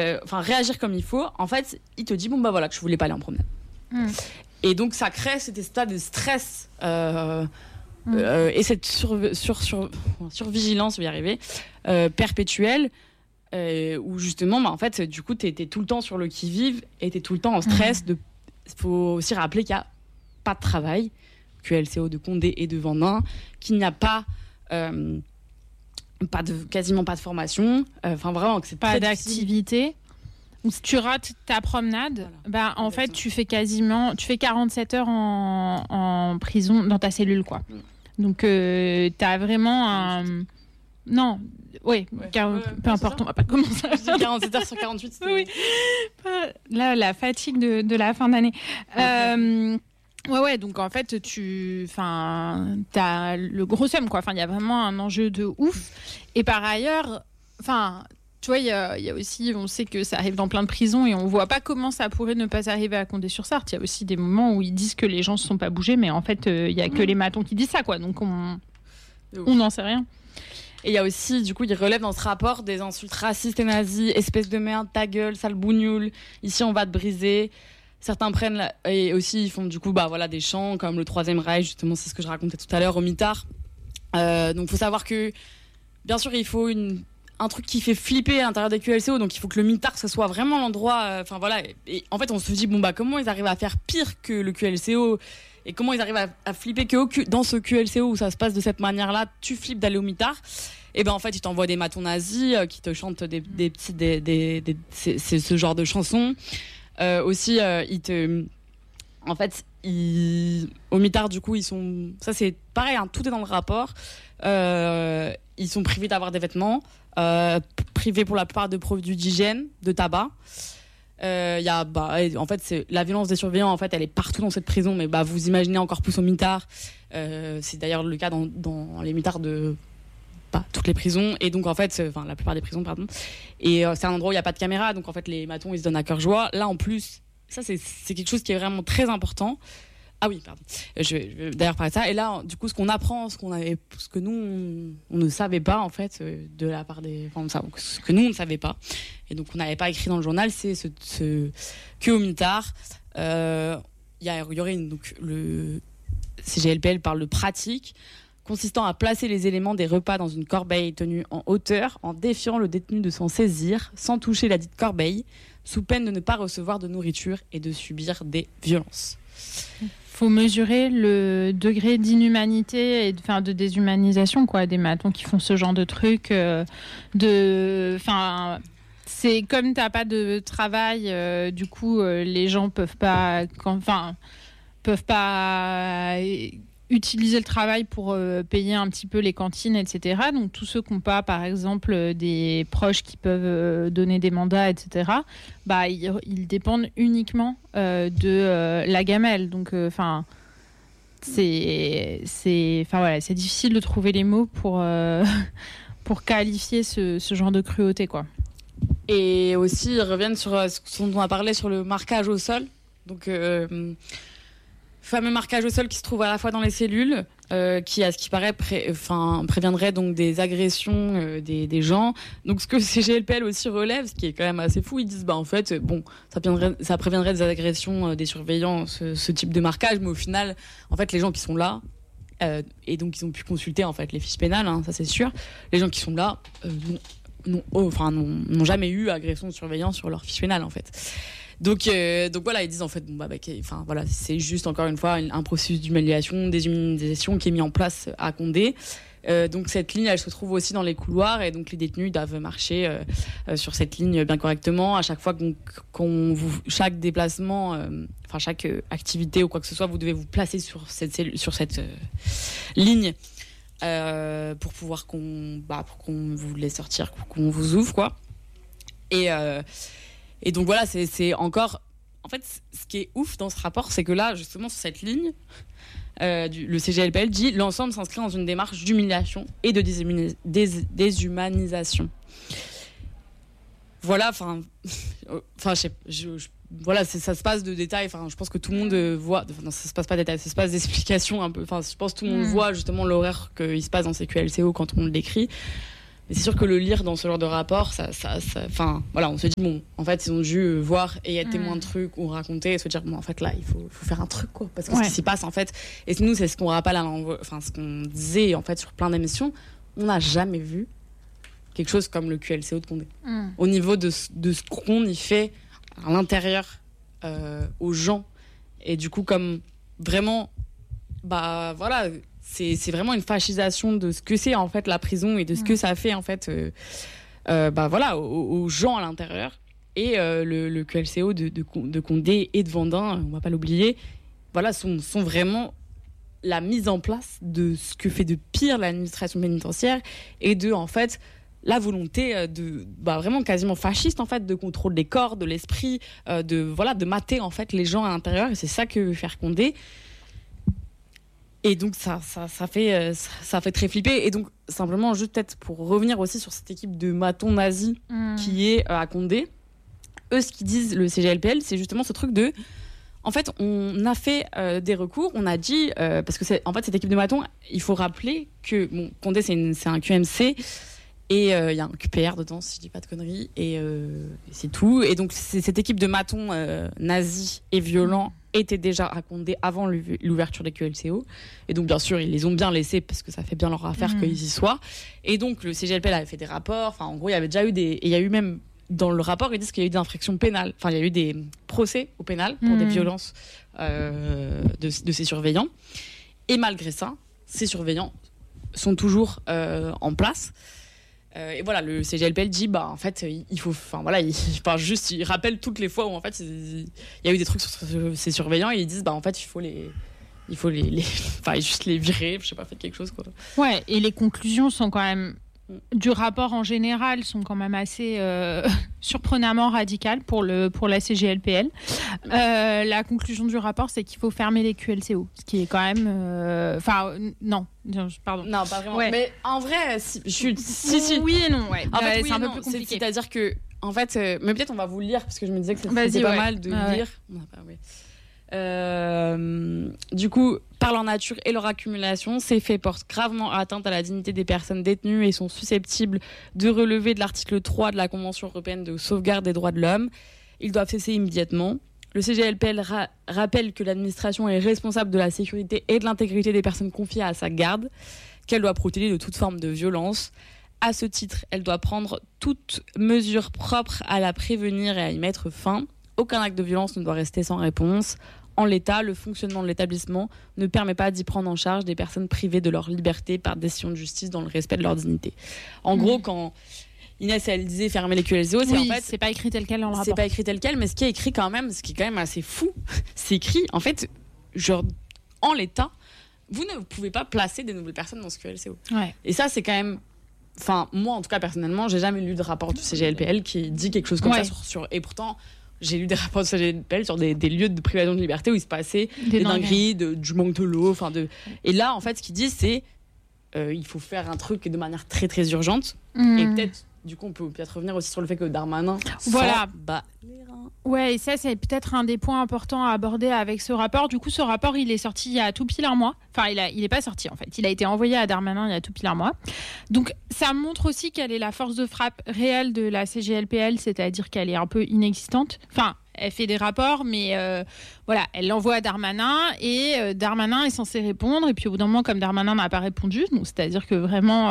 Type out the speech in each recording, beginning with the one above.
réagir comme il faut, en fait, il te dit bon bah voilà que je voulais pas aller en promenade. Et donc ça crée cet état de stress et cette survigilance, je vais y arriver, perpétuelle, où justement, en fait, du coup, t'es tout le temps sur le qui-vive et t'es tout le temps en stress. Faut aussi rappeler qu'il n'y a pas de travail, QLCO de Condé et de Vendin, qu'il n'y a quasiment pas de formation, vraiment que c'est pas d'activité. Si tu rates ta promenade, en fait, tu fais 47 heures en prison dans ta cellule, quoi. Donc, t'as vraiment un... Non, peu importe, on va pas commencer. Je dis 47 heures sur 48. Oui. Là, la fatigue de la fin d'année. Donc en fait, t'as le gros somme, quoi. Il y a vraiment un enjeu de ouf. Et par ailleurs, tu vois, il y a aussi, on sait que ça arrive dans plein de prisons et on voit pas comment ça pourrait ne pas arriver à Condé-sur-Sarthe. Il y a aussi des moments où ils disent que les gens se sont pas bougés, mais en fait, il y a que les matons qui disent ça, quoi. Donc on n'en sait rien. Et il y a aussi, du coup, il relève dans ce rapport des insultes racistes et nazis, espèce de merde, ta gueule, sale bougnoule, ici on va te briser. Certains prennent et aussi ils font du coup des chants comme le Troisième Reich, justement c'est ce que je racontais tout à l'heure au mitard. Donc faut savoir que bien sûr il faut un truc qui fait flipper à l'intérieur des QLCO, donc il faut que le mitard ce soit vraiment l'endroit. Et en fait on se dit comment ils arrivent à faire pire que le QLCO et comment ils arrivent à flipper que dans ce QLCO où ça se passe de cette manière-là, tu flippes d'aller au mitard. Et en fait ils t'envoient des matons nazis qui te chantent ce genre de chansons. Aussi, au mitard, du coup, ils sont. Ça, c'est pareil, tout est dans le rapport. Ils sont privés d'avoir des vêtements, privés pour la plupart de produits d'hygiène, de tabac. En fait, la violence des surveillants, en fait, elle est partout dans cette prison, mais vous imaginez encore plus au mitard. C'est d'ailleurs le cas dans les mitards de. Pas toutes les prisons, et donc en fait, la plupart des prisons, pardon. Et c'est un endroit où il n'y a pas de caméra, donc en fait, les matons ils se donnent à cœur joie. Là en plus, ça c'est quelque chose qui est vraiment très important. Ah oui, pardon. Je vais d'ailleurs parler de ça. Et là, du coup, ce qu'on apprend, ce que nous on ne savait pas en fait, de la part ce que nous on ne savait pas, et donc on n'avait pas écrit dans le journal, c'est que au mitard, il y aurait donc le CGLPL parle de pratique consistant à placer les éléments des repas dans une corbeille tenue en hauteur en défiant le détenu de s'en saisir sans toucher la dite corbeille, sous peine de ne pas recevoir de nourriture et de subir des violences. Faut mesurer le degré d'inhumanité et de déshumanisation, quoi, des matons qui font ce genre de trucs. C'est comme t'as pas de travail, du coup les gens peuvent pas utiliser le travail pour payer un petit peu les cantines, etc. Donc tous ceux qui n'ont pas, par exemple, des proches qui peuvent donner des mandats, etc., ils dépendent uniquement de la gamelle. Donc, c'est difficile de trouver les mots pour qualifier ce genre de cruauté, quoi. Et aussi, ils reviennent sur ce dont on a parlé sur le marquage au sol. Donc, fameux marquage au sol qui se trouve à la fois dans les cellules, qui, à ce qui paraît, préviendrait donc des agressions des gens. Donc, ce que CGLPL aussi relève, ce qui est quand même assez fou, ils disent, en fait, ça préviendrait des agressions des surveillants, ce type de marquage, mais au final, en fait, les gens qui sont là, et donc ils ont pu consulter en fait les fiches pénales, ça c'est sûr, les gens qui sont là n'ont jamais eu agression de surveillant sur leur fiche pénale en fait. Donc voilà, ils disent en fait c'est juste encore une fois un processus d'humiliation, déshumanisation qui est mis en place à Condé. Donc cette ligne, elle se trouve aussi dans les couloirs et donc les détenus doivent marcher sur cette ligne bien correctement. À chaque fois chaque déplacement, chaque activité ou quoi que ce soit, vous devez vous placer sur cette ligne pour pouvoir qu'on vous laisse sortir, qu'on vous ouvre quoi. Et donc voilà, c'est encore... En fait, ce qui est ouf dans ce rapport, c'est que là, justement, sur cette ligne, le CGLPL dit « L'ensemble s'inscrit dans une démarche d'humiliation et de déshumanisation. » Voilà, voilà, ça se passe de détails. Je pense que tout le monde voit... Non, ça se passe pas de détails, ça se passe d'explications un peu. Je pense que tout le monde voit justement l'horreur qu'il se passe dans ces QLCO quand on l'écrit. Mais c'est sûr que le lire dans ce genre de rapport, enfin, voilà, on se dit, bon, en fait, ils ont dû voir et être témoins de trucs ou raconter et se dire, bon, en fait, là, il faut faire un truc, quoi. Parce que ce qui s'y passe, en fait, et nous, c'est ce qu'on rappelle, enfin, ce qu'on disait, en fait, sur plein d'émissions, on n'a jamais vu quelque chose comme le QLCO de Condé. Au niveau de ce qu'on y fait à l'intérieur aux gens. Et du coup, comme vraiment, bah voilà, c'est vraiment une fascisation de ce que c'est en fait la prison et de ce que ça fait en fait bah voilà, aux gens à l'intérieur. Et le QLCO de Condé et de Vendin, on va pas l'oublier, voilà, sont vraiment la mise en place de ce que fait de pire l'administration pénitentiaire et de en fait la volonté de vraiment quasiment fasciste en fait, de contrôle des corps, de l'esprit, de mater en fait les gens à l'intérieur, et c'est ça que veut faire Condé. Et donc ça fait très flipper. Et donc simplement juste peut-être pour revenir aussi sur cette équipe de matons nazis qui est à Condé, eux ce qu'ils disent, le CGLPL, c'est justement ce truc de en fait on a fait des recours, on a dit parce que c'est en fait cette équipe de matons, il faut rappeler que bon, Condé c'est un QMC. Et il y a un QPR dedans, si je dis pas de conneries, et c'est tout. Et donc cette équipe de matons nazis et violents était déjà à Condé avant l'ouverture des QLCO. Et donc bien sûr ils les ont bien laissés parce que ça fait bien leur affaire qu'ils y soient. Et donc le CGLPL avait fait des rapports. Enfin en gros il y avait déjà eu et il y a eu même dans le rapport ils disent qu'il y a eu des infractions pénales. Enfin il y a eu des procès au pénal pour des violences de ces surveillants. Et malgré ça, ces surveillants sont toujours en place. Et voilà, le CGLPL dit en fait il faut, enfin voilà, il rappelle toutes les fois où en fait il y a eu des trucs sur ces surveillants et ils disent en fait il faut juste les virer, je sais pas, faire quelque chose quoi. Ouais, et les conclusions sont quand même du rapport en général sont quand même assez surprenamment radicales pour la CGLPL. La conclusion du rapport, c'est qu'il faut fermer les QLCO, ce qui est quand même pardon. Non, pas vraiment. Ouais. Mais en vrai, si. Oui et non, ouais. En fait, c'est un peu plus compliqué. C'est-à-dire que, en fait, mais peut-être on va vous le lire parce que je me disais que c'était pas mal de lire. Du coup, par leur nature et leur accumulation, ces faits portent gravement atteinte à la dignité des personnes détenues et sont susceptibles de relever de l'article 3 de la Convention européenne de sauvegarde des droits de l'homme. Ils doivent cesser immédiatement. Le CGLPL rappelle que l'administration est responsable de la sécurité et de l'intégrité des personnes confiées à sa garde, qu'elle doit protéger de toute forme de violence. À ce titre, elle doit prendre toute mesure propre à la prévenir et à y mettre fin. Aucun acte de violence ne doit rester sans réponse. En l'état, le fonctionnement de l'établissement ne permet pas d'y prendre en charge des personnes privées de leur liberté par décision de justice dans le respect de leur dignité. En gros, quand Inès elle disait fermer les QLCO, c'est pas écrit tel quel dans le rapport. C'est pas écrit tel quel, mais ce qui est écrit quand même, ce qui est quand même assez fou, c'est écrit en fait, genre en l'état, vous ne pouvez pas placer des nouvelles personnes dans ce QLCO. Ouais. Et ça, c'est quand même. Enfin, moi en tout cas personnellement, j'ai jamais lu de rapport du CGLPL qui dit quelque chose comme ça sur. Et pourtant. J'ai lu des rapports de CGLPL sur des lieux de privation de liberté où il se passait des dingueries, du manque de l'eau. Et là, en fait, ce qu'ils disent, c'est il faut faire un truc de manière très, très urgente. Et peut-être, du coup, on peut peut-être revenir aussi sur le fait que Darmanin les reins. Ouais, et ça, c'est peut-être un des points importants à aborder avec ce rapport. Du coup, ce rapport, il est sorti il y a tout pile un mois. Enfin, il est pas sorti, en fait. Il a été envoyé à Darmanin il y a tout pile un mois. Donc, ça montre aussi quelle est la force de frappe réelle de la CGLPL, c'est-à-dire qu'elle est un peu inexistante. Enfin, elle fait des rapports, mais voilà, elle l'envoie à Darmanin et Darmanin est censé répondre. Et puis au bout d'un moment, comme Darmanin n'a pas répondu, donc c'est-à-dire que vraiment,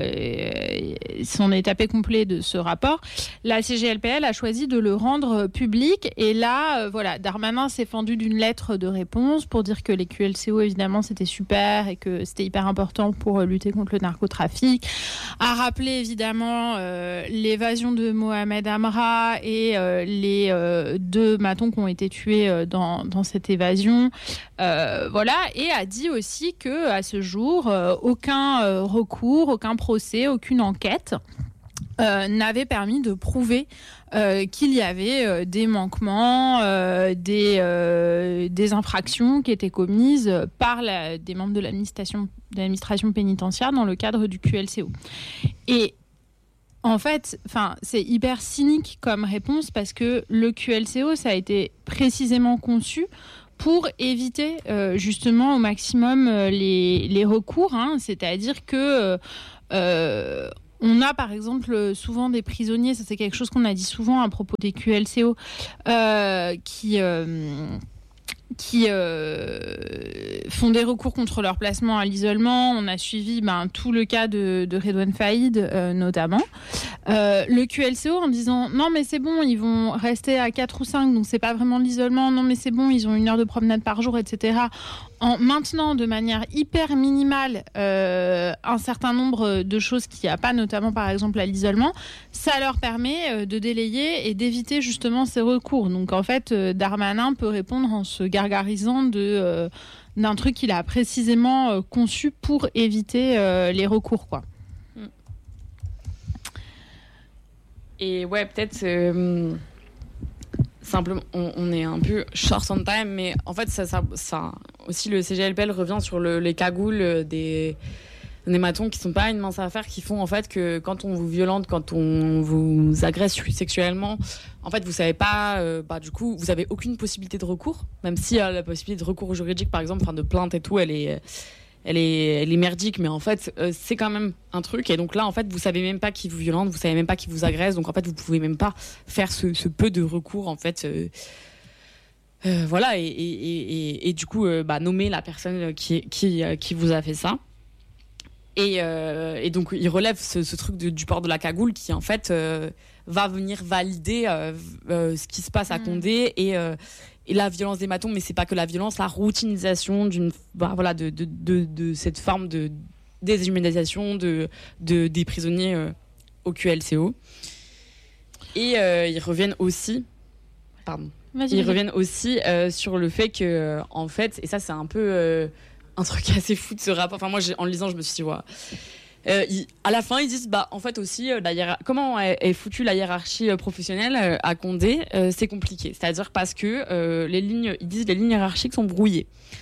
s'en est tapé complet de ce rapport, la CGLPL a choisi de le rendre public. Et là, voilà, Darmanin s'est fendu d'une lettre de réponse pour dire que les QLCO, évidemment, c'était super et que c'était hyper important pour lutter contre le narcotrafic. A rappelé évidemment l'évasion de Mohamed Amra et les 2 matons qui ont été tués dans cette évasion, voilà, et a dit aussi que à ce jour, aucun recours, aucun procès, aucune enquête n'avait permis de prouver qu'il y avait des manquements, des infractions qui étaient commises par des membres de l'administration pénitentiaire dans le cadre du QLCO. Et en fait, c'est hyper cynique comme réponse parce que le QLCO, ça a été précisément conçu pour éviter justement au maximum les recours. Hein, c'est-à-dire que On a par exemple souvent des prisonniers, ça c'est quelque chose qu'on a dit souvent à propos des QLCO, qui font des recours contre leur placement à l'isolement. On a suivi tout le cas de Redouane Faïd notamment. Le QLCO en disant non mais c'est bon, ils vont rester à 4 ou 5, donc c'est pas vraiment de l'isolement, non mais c'est bon, ils ont 1 heure de promenade par jour, etc. En maintenant de manière hyper minimale un certain nombre de choses qu'il n'y a pas, notamment par exemple à l'isolement, ça leur permet de délayer et d'éviter justement ces recours. Donc en fait, Darmanin peut répondre en se gargarisant d'un truc qu'il a précisément conçu pour éviter les recours, quoi. Et ouais, peut-être simplement, on est un peu short on time, mais en fait, ça aussi, le CGLPL revient sur les cagoules des matons qui sont pas une mince affaire, qui font en fait que quand on vous violente, quand on vous agresse sexuellement, en fait, vous savez pas, du coup, vous avez aucune possibilité de recours, même si la possibilité de recours juridique, par exemple, de plainte et tout, elle est merdique, mais en fait, c'est quand même un truc. Et donc là, en fait, vous savez même pas qui vous violente, vous savez même pas qui vous agresse. Donc en fait, vous pouvez même pas faire ce peu de recours, en fait. Voilà. Et du coup, nommer la personne qui vous a fait ça. Et donc, il relève ce truc du port de la cagoule qui, en fait, va venir valider ce qui se passe à Condé et la violence des matons, mais c'est pas que la violence, la routinisation de cette forme de déshumanisation des prisonniers au QLCO. Et ils reviennent aussi, sur le fait que, en fait, et ça c'est un peu un truc assez fou de ce rapport. Enfin, moi, en le lisant, je me suis dit, ouais. À la fin, ils disent, en fait aussi, comment est foutue la hiérarchie professionnelle à Condé, c'est compliqué. C'est-à-dire parce que les lignes hiérarchiques sont brouillées.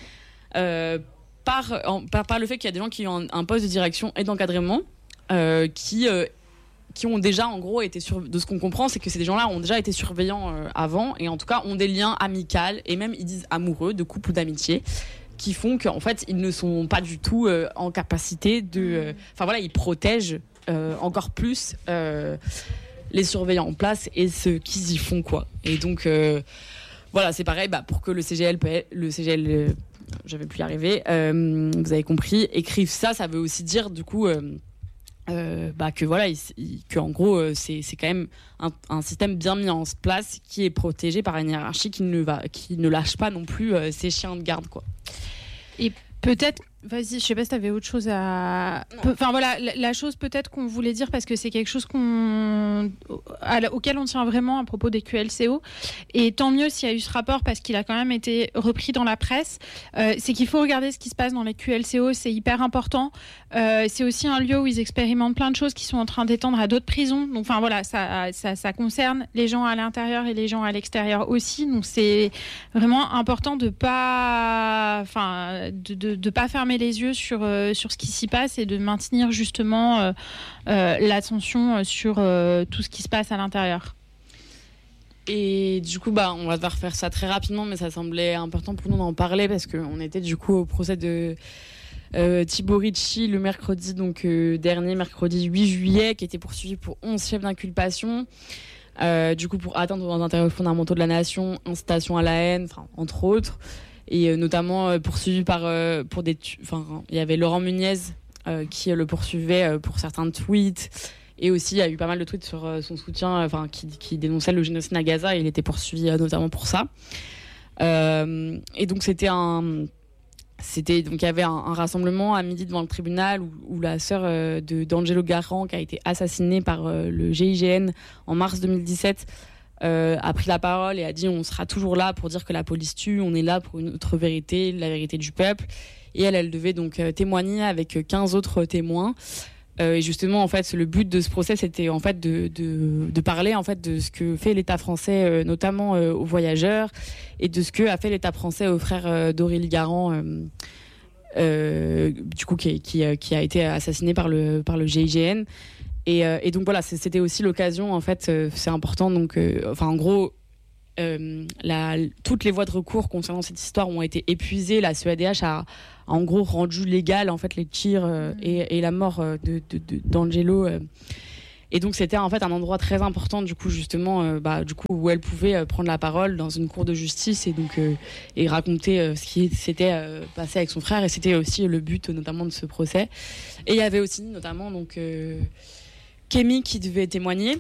Par le fait qu'il y a des gens qui ont un poste de direction et d'encadrement qui ont déjà, en gros, été de ce qu'on comprend, c'est que ces gens-là ont déjà été surveillants avant, et en tout cas ont des liens amicaux, et même ils disent amoureux, de couple ou d'amitié, qui font qu'en fait ils ne sont pas du tout en capacité de... ils protègent encore plus les surveillants en place et ce qu'ils y font, quoi. Et donc voilà, c'est pareil, pour que le CGL, j'avais pu y arriver, vous avez compris, écrivent ça veut aussi dire du coup que voilà, que en gros c'est quand même un système bien mis en place qui est protégé par une hiérarchie qui ne lâche pas non plus ses chiens de garde, quoi. Et peut-être, vas-y, je sais pas si tu avais autre chose à... Enfin voilà, la chose peut-être qu'on voulait dire, parce que c'est quelque chose auquel on tient vraiment à propos des QLCO, et tant mieux s'il y a eu ce rapport, parce qu'il a quand même été repris dans la presse, c'est qu'il faut regarder ce qui se passe dans les QLCO, c'est hyper important. C'est aussi un lieu où ils expérimentent plein de choses qui sont en train d'étendre à d'autres prisons. Donc enfin voilà, ça concerne les gens à l'intérieur et les gens à l'extérieur aussi. Donc c'est vraiment important de pas fermer les yeux sur ce qui s'y passe, et de maintenir justement l'attention sur tout ce qui se passe à l'intérieur. Et du coup, on va devoir faire ça très rapidement, mais ça semblait important pour nous d'en parler, parce qu'on était du coup au procès de Thibaut Ricci le mercredi mercredi 8 juillet, qui était poursuivi pour 11 chefs d'inculpation, du coup pour atteinte aux intérêts fondamentaux de la nation, incitation à la haine, entre autres, et notamment poursuivi pour des... il y avait Laurent Muniez qui le poursuivait pour certains tweets, et aussi il y a eu pas mal de tweets sur son soutien, qui dénonçait le génocide à Gaza, et il était poursuivi notamment pour ça. Et donc il y avait un rassemblement à midi devant le tribunal où la sœur d'Angelo Garant, qui a été assassinée par le GIGN en mars 2017, a pris la parole et a dit: on sera toujours là pour dire que la police tue, on est là pour une autre vérité, la vérité du peuple. Et elle devait donc témoigner avec 15 autres témoins. Et justement, en fait, le but de ce procès, c'était en fait de parler en fait de ce que fait l'État français, notamment aux voyageurs, et de ce que a fait l'État français aux frères d'Aurélie Garant, du coup qui a été assassiné par le GIGN. Et donc voilà, c'était aussi l'occasion, en fait, c'est important. Donc, en gros, toutes les voies de recours concernant cette histoire ont été épuisées. La CEDH a en gros rendu légal en fait les tirs et la mort d'Angelo. Et donc c'était en fait un endroit très important du coup justement où elle pouvait prendre la parole dans une cour de justice et raconter ce qui s'était passé avec son frère, et c'était aussi le but notamment de ce procès. Et il y avait aussi notamment Kémy qui devait témoigner.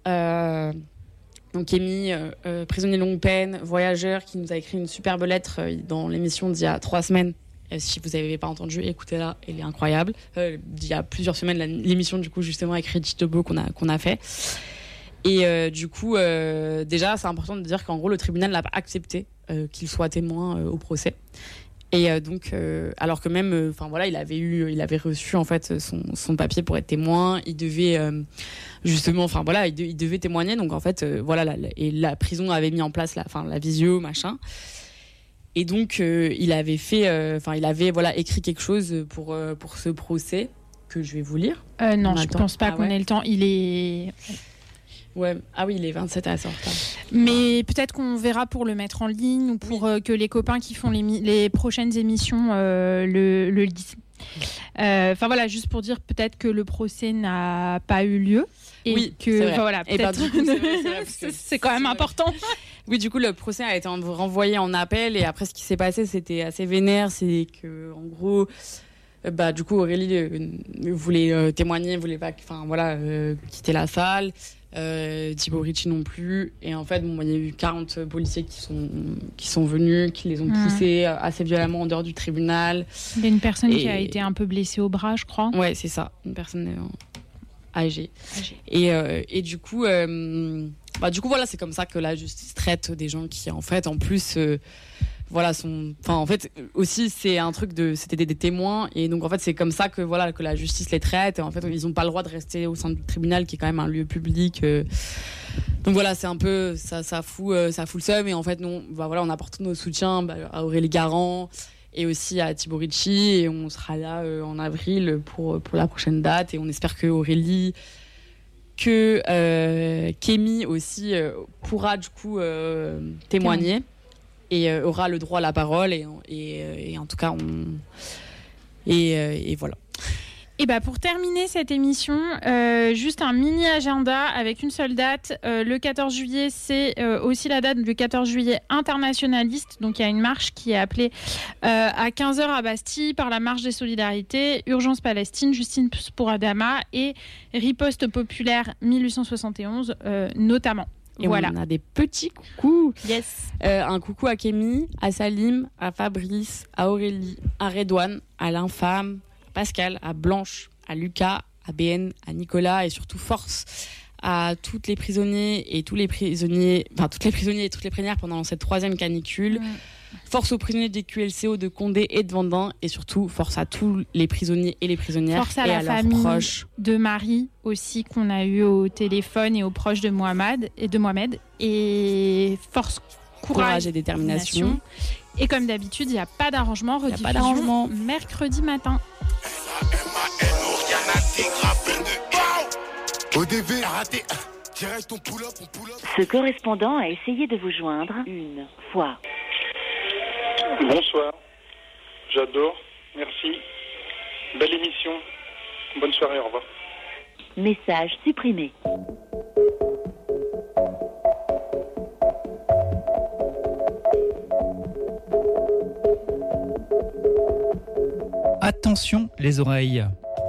Donc Kémy, prisonnier longue peine, voyageur, qui nous a écrit une superbe lettre dans l'émission d'il y a 3 semaines. Si vous n'avez pas entendu, écoutez-la, elle est incroyable. Il y a plusieurs semaines, l'émission du coup justement avec Reggie Tobo qu'on a fait. Et déjà c'est important de dire qu'en gros le tribunal n'a pas accepté qu'il soit témoin au procès. Et alors que même, il avait reçu en fait son papier pour être témoin. Il devait il devait témoigner. Donc en fait, et la prison avait mis en place la visio, machin. Et donc il avait écrit quelque chose pour ce procès que je vais vous lire. Non, je pense pas qu'on ait le temps. Il est. Ouais. Ah oui, il est 27 à sortir. Mais peut-être qu'on verra pour le mettre en ligne ou pour que les copains qui font les prochaines émissions le lisent. Juste pour dire peut-être que le procès n'a pas eu lieu. Et que c'est quand même important. Oui, du coup, le procès a été renvoyé en appel, et après, ce qui s'est passé, c'était assez vénère. C'est que, en gros, Aurélie voulait témoigner, voulait pas, quitter la salle. Thibaut Ricci non plus. Et en fait, il y a eu 40 policiers qui sont venus, qui les ont poussés assez violemment en dehors du tribunal. Il y a une personne qui a été un peu blessée au bras, je crois. Ouais, c'est ça, une personne âgée. Et du coup, c'est comme ça que la justice traite des gens qui, en fait, en plus, aussi c'est un truc c'était des témoins, et donc en fait c'est comme ça que la justice les traite. Et en fait, ils n'ont pas le droit de rester au sein du tribunal, qui est quand même un lieu public. Donc c'est un peu ça fout le seum. Et en fait, on apporte nos soutiens à Aurélie Garand et aussi à Thibaut Ricci, et on sera là en avril pour la prochaine date. Et on espère que Aurélie, Kémy aussi pourra du coup témoigner et aura le droit à la parole, et en tout cas et voilà. Et pour terminer cette émission, juste un mini agenda avec une seule date. Le 14 juillet, c'est aussi la date du 14 juillet internationaliste. Donc il y a une marche qui est appelée à 15h à Bastille par la Marche des Solidarités, Urgence Palestine, Justice pour Adama et Riposte populaire 1871 notamment. Et on a des petits coucous. Yes. Un coucou à Kémy, à Salim, à Fabrice, à Aurélie, à Redouane, à l'Infâme, Pascal, à Blanche, à Lucas, à BN, à Nicolas, et surtout force à toutes les prisonniers et tous les prisonniers, toutes les prisonniers et toutes les prisonnières pendant cette 3e canicule. Force aux prisonniers des QLCO de Condé et de Vendin, et surtout force à tous les prisonniers et les prisonnières, force à et la à leurs famille proches. De Marie aussi, qu'on a eu au téléphone, et aux proches de Mohamed, et force, courage et détermination. Et comme d'habitude, il n'y a pas d'arrangement. Rediffusion mercredi matin. Ce correspondant a essayé de vous joindre une fois. Bonsoir. J'adore. Merci. Belle émission. Bonne soirée. Au revoir. Message supprimé. Attention les oreilles.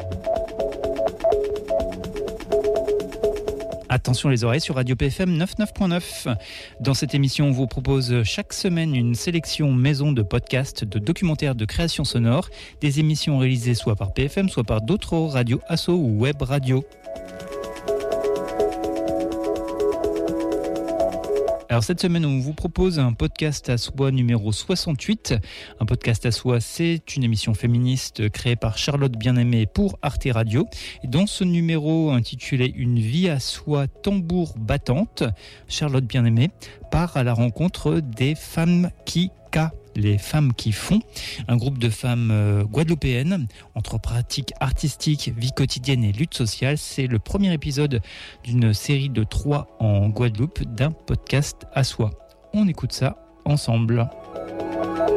Attention les oreilles sur Radio PFM 99.9. Dans cette émission, on vous propose chaque semaine une sélection maison de podcasts, de documentaires de création sonore, des émissions réalisées soit par PFM, soit par d'autres radios, asso ou web radio. Alors cette semaine, on vous propose un podcast à soi numéro 68. Un podcast à soi, c'est une émission féministe créée par Charlotte Bien-Aimée pour Arte Radio. Et dans ce numéro intitulé « Une vie à soi tambour battante », Charlotte Bien-Aimée part à la rencontre des femmes qui les femmes qui font, un groupe de femmes guadeloupéennes entre pratiques artistiques, vie quotidienne et lutte sociale. C'est le premier épisode d'une série de 3 en Guadeloupe d'un podcast à soi. On écoute ça ensemble.